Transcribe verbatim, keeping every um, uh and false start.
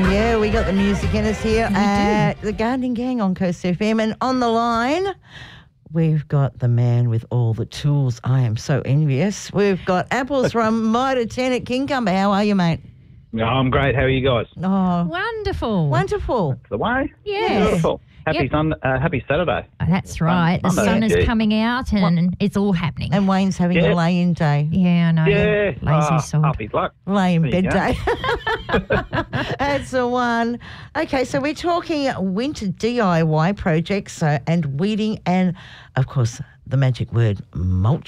Yeah, we got the music in us here at the Gardening Gang on Coast F M. And on the line, we've got the man with all the tools. I am so envious. We've got apples from Mitre ten at Kincumber. How are you, mate? No, I'm great. How are you guys? Oh, Wonderful. wonderful. The way? Yes. Beautiful. Happy Yep. sun, uh, happy Saturday. Oh, that's right. The Sunday, sun is yeah. coming out and it's all happening. And Wayne's having Yeah. a lay-in day. Yeah, I know. Yeah. Lazy Ah, sod. Up his luck. Lay-in There bed you go. day. That's the one. Okay, so we're talking winter D I Y projects uh, and weeding and, of course, the magic word mulch.